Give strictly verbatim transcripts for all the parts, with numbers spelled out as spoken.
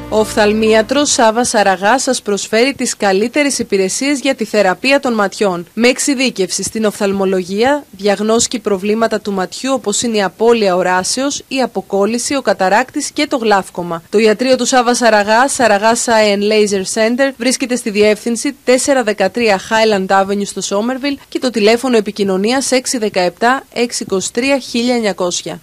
Ο οφθαλμίατρος Σάββας Σαραγάς σας προσφέρει τις καλύτερες υπηρεσίες για τη θεραπεία των ματιών. Με εξειδίκευση στην οφθαλμολογία, διαγνώσκει προβλήματα του ματιού όπως είναι η απώλεια οράσεως, η αποκόλληση, ο καταράκτης και το γλαύκομα. Το ιατρείο του Σάββα Σαραγάς, Σαραγάς Eye and Laser Center, βρίσκεται στη διεύθυνση τετρακόσια δεκατρία Highland Avenue στο Somerville και το τηλέφωνο επικοινωνίας έξι ένα επτά έξι δύο τρία χίλια εννιακόσια.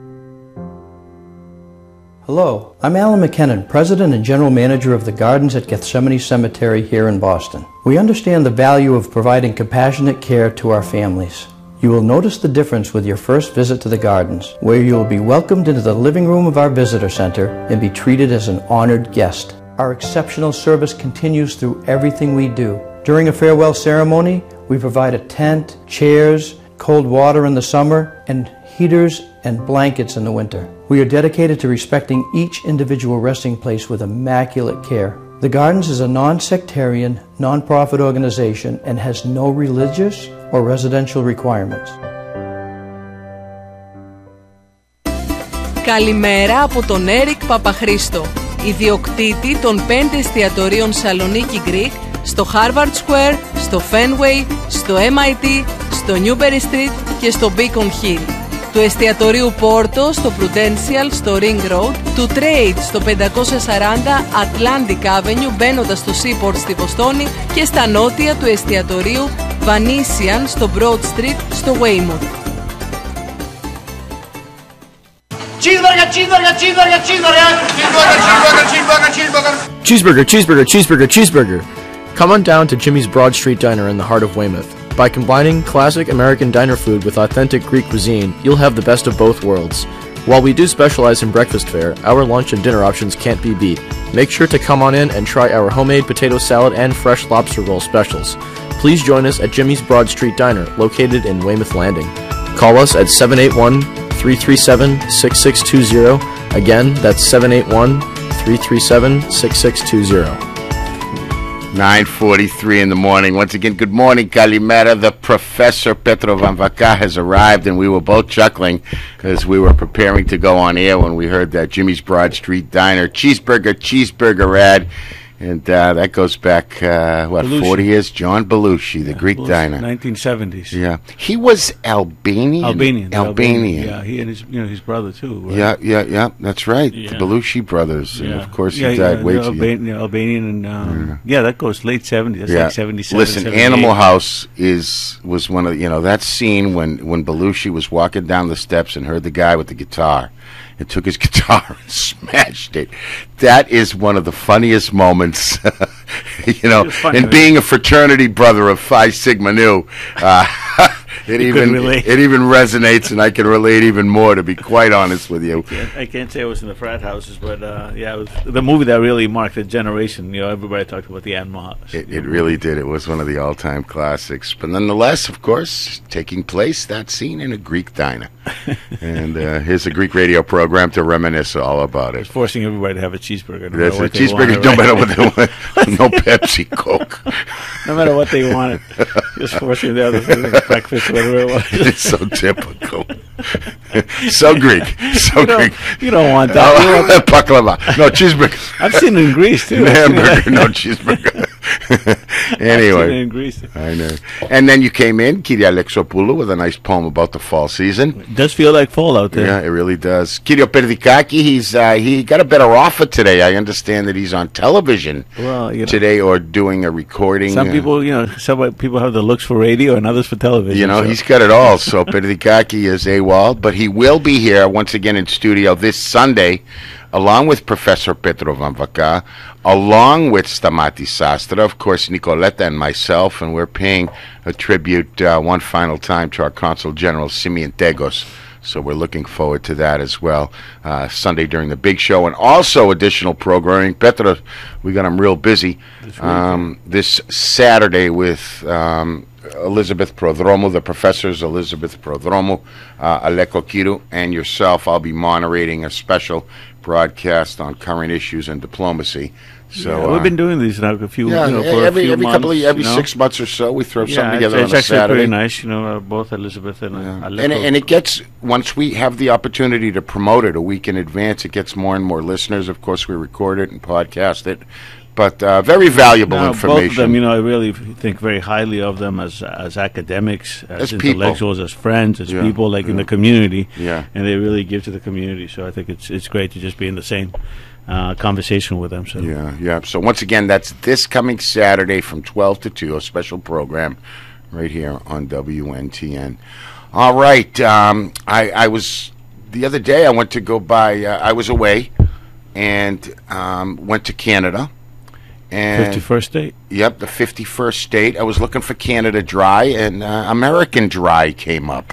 Hello, I'm Alan McKinnon, President and General Manager of the Gardens at Gethsemane Cemetery here in Boston. We understand the value of providing compassionate care to our families. You will notice the difference with your first visit to the Gardens, where you will be welcomed into the living room of our visitor center and be treated as an honored guest. Our exceptional service continues through everything we do. During a farewell ceremony, we provide a tent, chairs, cold water in the summer, and heaters and blankets in the winter. We are dedicated to respecting each individual resting place with immaculate care. The Gardens is a non-sectarian, non-profit organization and has no religious or residential requirements. Καλημέρα από τον Έρικ Παπαχρήστο, ιδιοκτήτη των πέντε εστιατορίων Σαλονίκη Greek, στο Harvard Square, στο Fenway, στο εμ άι τι, στο Newberry Street και στο Beacon Hill. Του εστιατορίου Porto στο Prudential στο Ring Road, του Trade στο πεντακόσια σαράντα Atlantic Avenue μπαίνοντας στο Seaport στη Βοστόνη και στα νότια του εστιατορίου Vanisian στο Broad Street στο Weymouth. Cheeseburger, cheeseburger, cheeseburger, cheeseburger, cheeseburger, cheeseburger, cheeseburger, Cheeseburger, cheeseburger, cheeseburger, cheeseburger. Come on down to Jimmy's Broad Street Diner in the heart of Weymouth. By combining classic American diner food with authentic Greek cuisine, you'll have the best of both worlds. While we do specialize in breakfast fare, our lunch and dinner options can't be beat. Make sure to come on in and try our homemade potato salad and fresh lobster roll specials. Please join us at Jimmy's Broad Street Diner, located in Weymouth Landing. Call us at seven eight one, three three seven, six six two zero. Again, that's seven eight one, three three seven, six six two zero. nine forty-three in the morning. Once again, good morning, Kalimera. The Professor Petro Vanvaka has arrived, and we were both chuckling as we were preparing to go on air when we heard that Jimmy's Broad Street Diner cheeseburger, cheeseburger ad. And uh, that goes back, uh, what, Belushi. forty years? John Belushi, the yeah, Greek Belushi, diner. nineteen seventies. Yeah. He was Albanian? Albanian. Albanian. Albanian. Yeah, he and his, you know, his brother, too. Right? Yeah, yeah, yeah. That's right. Yeah. The Belushi brothers. Yeah. And, of course, yeah, he died yeah, way too Alban- young. yeah, Albanian. and um, yeah. yeah, that goes late seventies. That's yeah. like seventy-seven, Listen, Animal House is was one of the, you know, that scene when, when Belushi was walking down the steps and heard the guy with the guitar and took his guitar and smashed it. That is one of the funniest moments, you know, funny, and right? being a fraternity brother of Phi Sigma Nu, uh, it You even relate. it even resonates, and I can relate even more, to be quite honest with you. I can't, I can't say I was in the frat houses, but uh, yeah, it was the movie that really marked a generation. You know, everybody talked about the Animal House. It, it really did. It was one of the all-time classics. But nonetheless, of course, taking place, that scene in a Greek diner. And uh, here's a Greek radio program to reminisce all about it. It's forcing everybody to have a cheeseburger. No That's matter a what they cheeseburger, wanted, no matter right? what they want. No Pepsi, Coke. No matter what they wanted. Just forcing the other thing, like breakfast, whatever it was. It's so typical. So Greek. So You don't, Greek. you don't want that. You want Oh, baklava. No, cheeseburger. I've seen it in Greece, too. The hamburger, no cheeseburger. Anyway. I've seen it in Greece. I know. And then you came in, Kyria Alexopoulou, with a nice poem about the fall season. It does feel like fall out there. Yeah, it really does. Kyrio Perdikaki, he's uh, he got a better offer today. I understand that he's on television Well, you know, today, or doing a recording. some uh, people, you know, some people have the looks for radio and others for television. You know, so. he's got it all. So Perdikaki is AWOL, but he will be here once again in studio this Sunday, along with Professor Petro Vanvaka, along with Stamatis Sastra, of course, Nicoletta and myself, and we're paying a tribute uh, one final time to our Consul General Simeon Tegos. So we're looking forward to that as well, uh, Sunday during the big show, and also additional programming. Petro, we got him real busy um, this Saturday with um, Elizabeth Prodromou, the professors Elizabeth Prodromou, uh, Aleko Kiru, and yourself. I'll be moderating a special broadcast on current issues and diplomacy. So yeah, uh, we've been doing these now a few, yeah, you know, for every a few every months, couple of every you know? six months or so, we throw yeah, something together it's, on it's a actually Saturday. pretty nice, you know. Uh, both Elizabeth and Yeah. uh, and, and it gets, once we have the opportunity to promote it a week in advance, it gets more and more listeners. Of course, we record it and podcast it, but uh, very valuable no, information. Both of them, you know, I really think very highly of them as as academics, as, As people. intellectuals, as friends, as Yeah, people, like in yeah. the community. Yeah. And they really give to the community. So I think it's it's great to just be in the same uh, conversation with them. So Yeah, yeah. So once again, that's this coming Saturday from twelve to two, a special program right here on W N T N. All right. Um, I, I was, the other day I went to go by, uh, I was away and um, went to Canada. And fifty-first date. Yep, the fifty-first state. I was looking for Canada Dry, and uh, American Dry came up.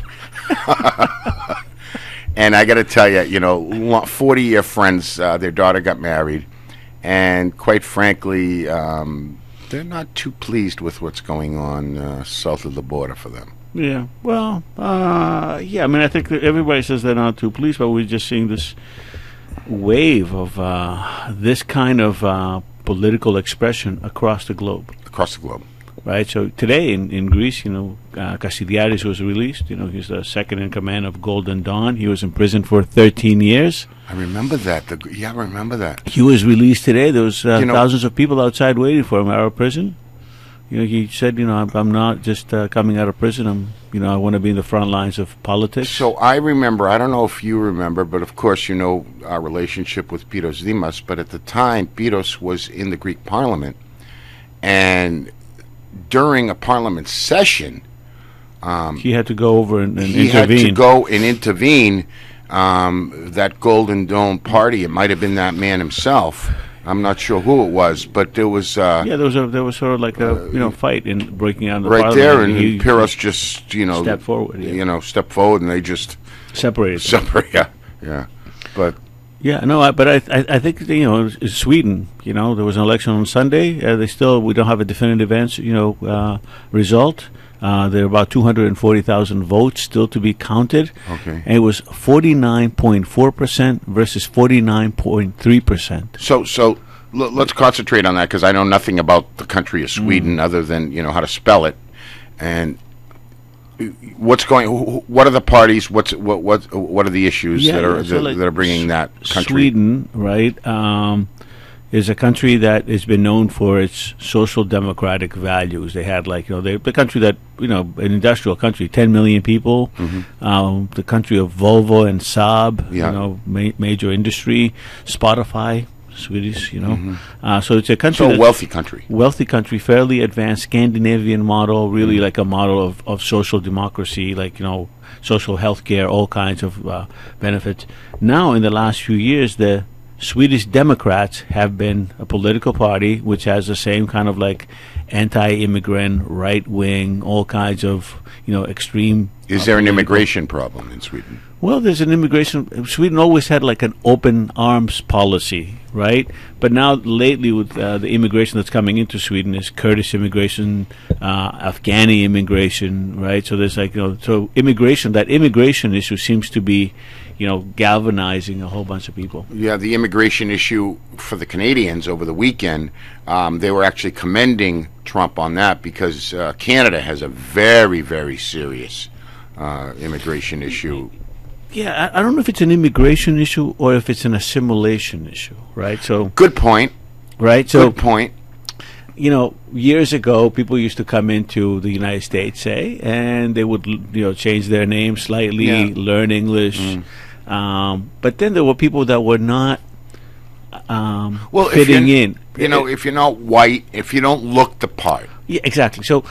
And I got to tell you, you know, forty-year friends, uh, their daughter got married, and quite frankly, um, they're not too pleased with what's going on uh, south of the border for them. Yeah. Well, uh, yeah. I mean, I think that everybody says they're not too pleased, but we're just seeing this wave of uh, this kind of uh, political expression across the globe. Across the globe. Right. So today in, in Greece, you know, uh, Kassidiaris was released. You know, he's the second in command of Golden Dawn. He was in prison for thirteen years. I remember that. The, yeah, I remember that. He was released today. There was uh, You know- thousands of people outside waiting for him out of prison. You know, he said, you know, I'm, I'm not just uh, coming out of prison. I'm, you know, I want to be in the front lines of politics. So I remember, I don't know if you remember, but of course you know our relationship with Piros Dimas, but at the time, Piros was in the Greek parliament, and during a parliament session, he had to go over and, and he intervene. had to go and intervene. Um, that Golden Dome party, it might have been that man himself. I'm not sure who it was, but there was uh, Yeah, there was a there was sort of like a you know fight in breaking out in the right parliament. there, and he Piros just you know stepped forward, yeah. you know, stepped forward, and they just separated. them. separate. Yeah, yeah, but. Yeah, no, I, but I, I, I think you know, it's- it's Sweden. You know, there was an election on Sunday. Uh, they still, we don't have a definitive answer. You know, uh, result. Uh, there are about two hundred and forty thousand votes still to be counted. Okay. And it was forty nine point four percent versus forty nine point three percent. So, so l- let's concentrate on that because I know nothing about the country of Sweden other than you know how to spell it, and what's going. wh- What are the parties? What's what what what are the issues Yeah, that are yeah, so that, like that are bringing that country? Sweden, right, um, is a country that has been known for its social democratic values. They had, like, you know, they, the country that, you know, an industrial country, ten million people, um, the country of Volvo and Saab, Yeah. you know, ma- major industry, Spotify, Swedish, you know. Uh, so it's a country So a that's wealthy country. wealthy country, fairly advanced Scandinavian model, really like a model of, of social democracy, like, you know, social health care, all kinds of uh, benefits. Now, in the last few years, the Swedish Democrats have been a political party which has the same kind of like anti-immigrant, right-wing, all kinds of, you know, extreme. Is uh, there an political- immigration problem in Sweden? Well, there's an immigration. Sweden always had like an open arms policy, right? But now, lately, with uh, the immigration that's coming into Sweden, is Kurdish immigration, uh, Afghani immigration, right? So there's like, you know, so immigration. That immigration issue seems to be, you know, galvanizing a whole bunch of people. Yeah, the immigration issue for the Canadians over the weekend, um, they were actually commending Trump on that because uh, Canada has a very, very serious uh, immigration issue. Yeah, I, I don't know if it's an immigration issue or if it's an assimilation issue, right? So, Good point. right? So, Good point. you know, years ago, people used to come into the United States, say, and they would, you know, change their name slightly, Yeah. Mm. learn English. Um, but then there were people that were not um, Well, if fitting you're- in. You know, if you're not white, if you don't look the part, Yeah, exactly. So